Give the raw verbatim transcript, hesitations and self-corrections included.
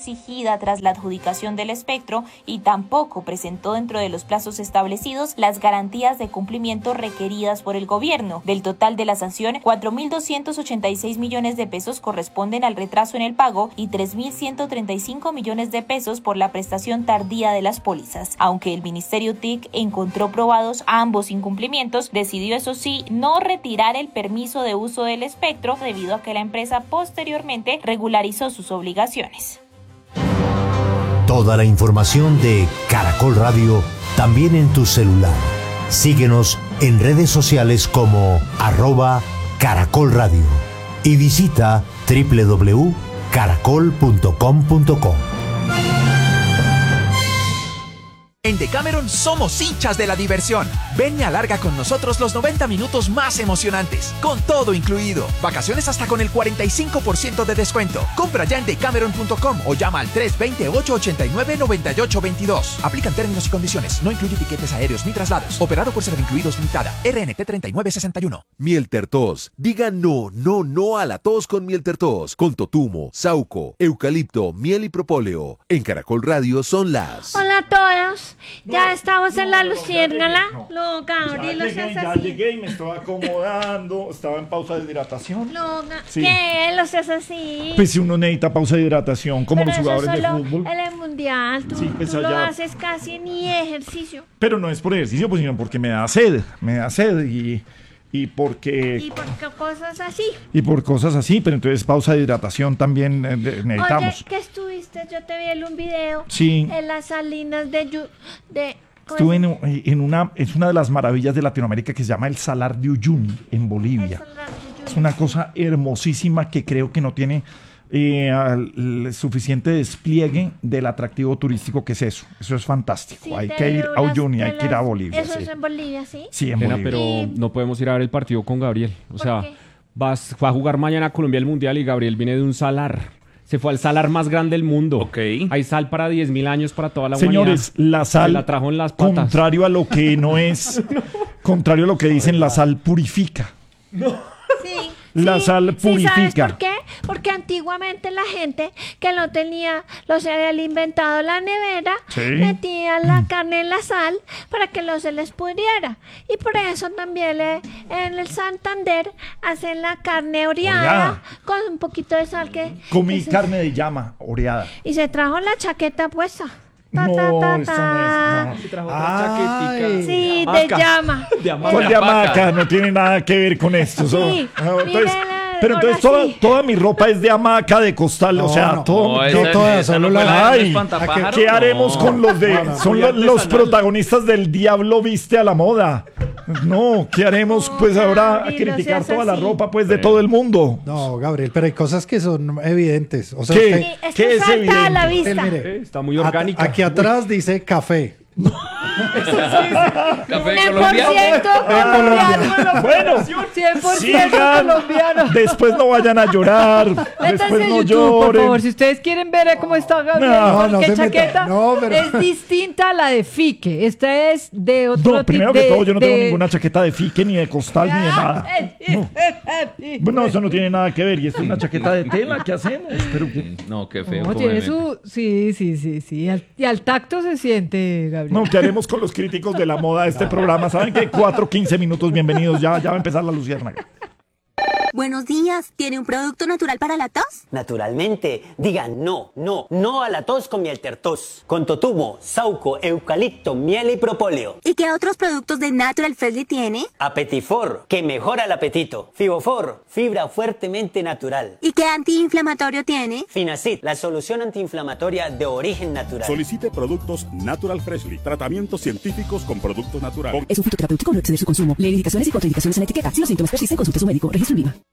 exigida tras la adjudicación del espectro y tampoco presentó dentro de los plazos establecidos las garantías de cumplimiento requeridas por el gobierno. Del total de la sanción, cuatro mil doscientos ochenta y seis millones de pesos corresponden al retraso en el pago y tres mil ciento treinta y cinco millones de pesos por la prestación tardía de las pólizas. Aunque el Ministerio T I C encontró probados ambos incumplimientos, decidió eso sí no retirar el permiso de uso del espectro debido a que la empresa posteriormente regularizó sus obligaciones. Toda la información de Caracol Radio también en tu celular. Síguenos en redes sociales como arroba Caracol Radio y visita doble u doble u doble u punto caracol punto com punto co. En Decameron somos hinchas de la diversión. Ven y alarga con nosotros los noventa minutos más emocionantes, con todo incluido. Vacaciones hasta con el cuarenta y cinco por ciento de descuento. Compra ya en decameron punto com o llama al tres dos cero, ocho ocho nueve, nueve ocho dos dos. Aplican términos y condiciones. No incluye tiquetes aéreos ni traslados. Operado por Servincluidos Limitada. R N T treinta y nueve sesenta y uno. Miel Tertos. Diga no, no, no a la tos con Miel Tertos. Con totumo, sauco, eucalipto, miel y propóleo. En Caracol Radio son las... Hola a todos. Ya no, estamos en la luciérnaga. No, Gabriel, ya llegué, ya llegué y me estaba acomodando. Estaba en pausa de hidratación. No, sí. ¿Qué? ¿Lo seas así? Pues si uno necesita pausa de hidratación, como pero los jugadores de solo fútbol. En el mundial, tú, sí, pues tú allá... no haces casi ni ejercicio. Pero no es por ejercicio, pues, sino porque me da sed. Me da sed y... Y porque... Y por cosas así. Y por cosas así, pero entonces pausa de hidratación también eh, necesitamos. Oye, ¿qué estuviste? Yo te vi en un video. Sí. En las salinas de... de Estuve en, en una... Es una de las maravillas de Latinoamérica que se llama el Salar de Uyuni, en Bolivia. Es una cosa hermosísima que creo que no tiene... Eh, el suficiente despliegue del atractivo turístico que es eso. Eso es fantástico. Sí, hay que ir a Uyuni, hay que ir a Bolivia. Eso sí. es en Bolivia, ¿sí? Sí, en Nena, Bolivia. pero y... no podemos ir a ver el partido con Gabriel. O sea, qué? vas, va a jugar mañana Colombia el Mundial y Gabriel viene de un salar. Se fue al salar más grande del mundo. Okay. Hay sal para diez mil años para toda la Señores, humanidad. la sal, la trajo en las patas. contrario a lo que no es, no. contrario a lo que dicen, la sal purifica. No. Sí. La sí, sal purifica. ¿Sí sabes por qué? Porque antiguamente la gente que no tenía, no se había inventado la nevera, ¿sí? metía la carne en la sal para que no se les pudriera. Y por eso también le, en el Santander hacen la carne oreada, oreada. con un poquito de sal que... Comí que carne se... de llama oreada. Y se trajo la chaqueta puesta. Ta, no, ta, ta, ta. Eso no es. No. Ay, sí, de llama. De hamaca. ¿Cuál de hamaca? No tiene nada que ver con esto. Sí, so, entonces, pero entonces toda, toda mi ropa es de hamaca, de costal, no, o sea, no, todo. No, yo esa, toda, esa solo no la. Ay, ¿qué, ¿qué haremos no. con los de? No, no, son los, los protagonistas del Diablo Viste a la Moda. No, ¿qué haremos no, pues ahora a criticar toda así. La ropa pues de todo el mundo? No, Gabriel, pero hay cosas que son evidentes. O sea, ¿qué? Usted, sí, ¿qué es evidente? A la vista. Él, mire, eh, está muy orgánica. Aquí atrás Uy. dice café. No. Café colombiano. colombiano. Bueno, cien por ciento colombiano. Después no vayan a llorar. Después no YouTube, lloren. Por favor, si ustedes quieren ver cómo está Gabriel, no, no, qué no chaqueta no, pero... es distinta a la de Fique. Esta es de otro tipo. No, primero de, que todo, yo no de... tengo ninguna chaqueta de Fique, ni de costal, ni de nada. No. Bueno, eso no tiene nada que ver. Y esto es una chaqueta de tela. ¿Qué hacemos? Pero que... No, qué feo. No, tiene su... Sí, sí, sí, sí. Y al, y al tacto se siente, Gabriel. No, ¿qué haremos con los críticos de la moda de este programa? ¿Saben qué? cuatro, quince minutos, bienvenidos. Ya, ya va a empezar la luciérnaga. Buenos días, ¿tiene un producto natural para la tos? Naturalmente, digan no, no, no a la tos con Miel Tertos. Con totumo, sauco, eucalipto, miel y propóleo. ¿Y qué otros productos de Natural Freshly tiene? Apetifor, que mejora el apetito. Fibofor, fibra fuertemente natural. ¿Y qué antiinflamatorio tiene? Finacid, la solución antiinflamatoria de origen natural. Solicite productos Natural Freshly, tratamientos científicos con productos naturales. Es un fitoterapéutico, no exceder su consumo. Lee indicaciones y contraindicaciones en la etiqueta. Si los síntomas persisten, consulte a su médico. Registro en Viva.